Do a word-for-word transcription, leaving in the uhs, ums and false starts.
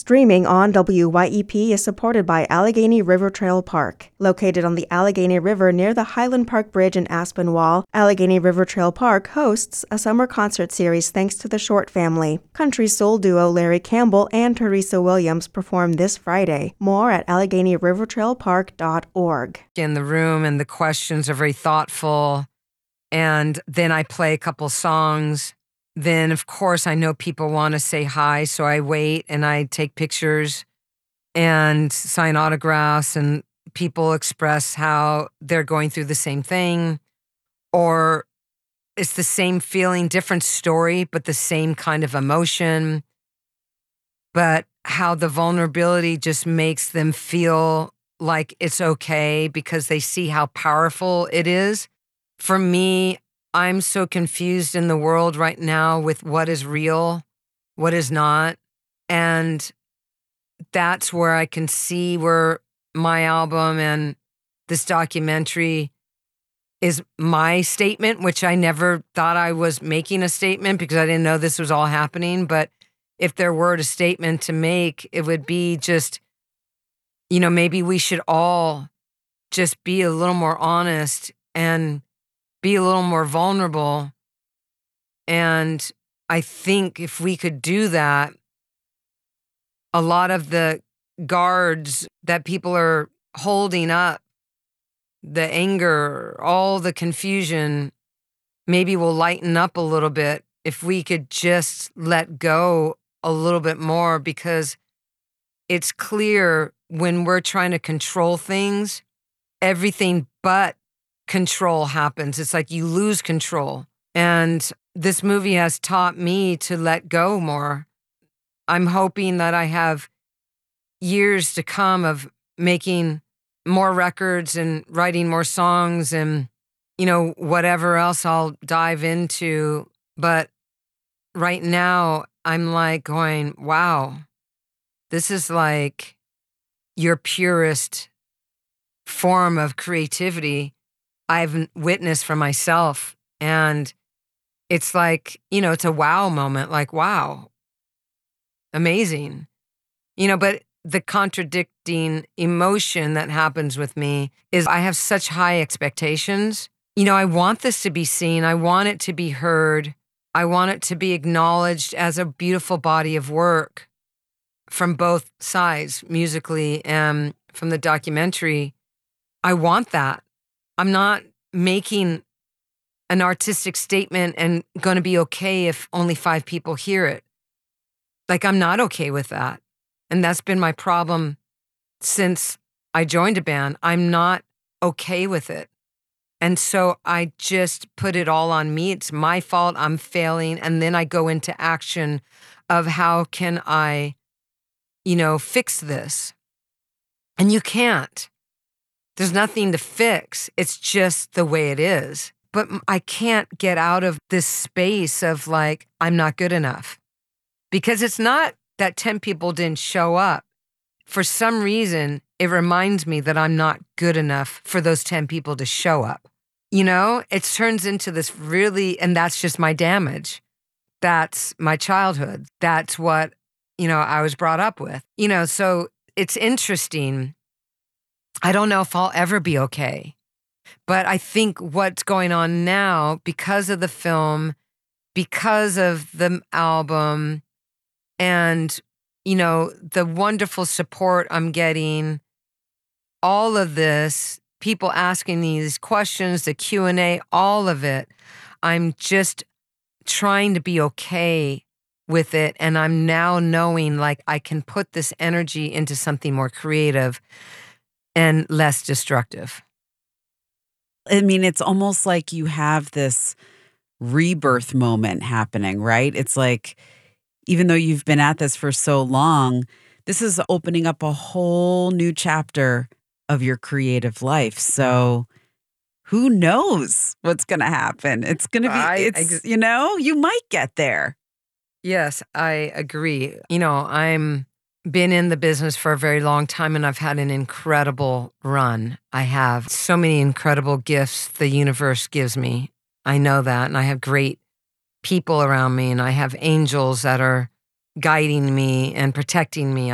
Streaming on W Y E P is supported by Allegheny River Trail Park. Located on the Allegheny River near the Highland Park Bridge in Aspinwall, Allegheny River Trail Park hosts a summer concert series thanks to the Short family. Country soul duo Larry Campbell and Teresa Williams perform this Friday. More at allegheny river trail park dot org. In the room, and the questions are very thoughtful. And then I play a couple songs. Then, of course, I know people want to say hi, so I wait and I take pictures and sign autographs, and people express how they're going through the same thing, or it's the same feeling, different story, but the same kind of emotion. But how the vulnerability just makes them feel like it's okay because they see how powerful it is. For me, I'm so confused in the world right now with what is real, what is not. And that's where I can see where my album and this documentary is my statement, which I never thought I was making a statement because I didn't know this was all happening. But if there were a statement to make, it would be just, you know, maybe we should all just be a little more honest and be a little more vulnerable. And I think if we could do that, a lot of the guards that people are holding up, the anger, all the confusion, maybe will lighten up a little bit if we could just let go a little bit more, because it's clear when we're trying to control things, everything but control happens. It's like you lose control. And this movie has taught me to let go more. I'm hoping that I have years to come of making more records and writing more songs and, you know, whatever else I'll dive into. But right now, I'm like going, wow, this is like your purest form of creativity I've witnessed for myself. And it's like, you know, it's a wow moment, like, wow, amazing. You know, but the contradicting emotion that happens with me is I have such high expectations. You know, I want this to be seen. I want it to be heard. I want it to be acknowledged as a beautiful body of work from both sides, musically and from the documentary. I want that. I'm not making an artistic statement and going to be okay if only five people hear it. Like, I'm not okay with that. And that's been my problem since I joined a band. I'm not okay with it. And so I just put it all on me. It's my fault. I'm failing. And then I go into action of how can I, you know, fix this? And you can't. There's nothing to fix. It's just the way it is. But I can't get out of this space of like, I'm not good enough. Because it's not that ten people didn't show up. For some reason, it reminds me that I'm not good enough for those ten people to show up. You know, it turns into this really, and that's just my damage. That's my childhood. That's what, you know, I was brought up with. You know, so it's interesting. I don't know if I'll ever be okay. But I think what's going on now, because of the film, because of the album, and, you know, the wonderful support I'm getting, all of this, people asking these questions, the Q and A, all of it, I'm just trying to be okay with it. And I'm now knowing like I can put this energy into something more creative and less destructive. I mean, it's almost like you have this rebirth moment happening, right? It's like, even though you've been at this for so long, this is opening up a whole new chapter of your creative life. So who knows what's going to happen? It's going to be, I, it's, I, you know, you might get there. Yes, I agree. You know, I'm been in the business for a very long time, and I've had an incredible run. I have so many incredible gifts the universe gives me. I know that, and I have great people around me, and I have angels that are guiding me and protecting me.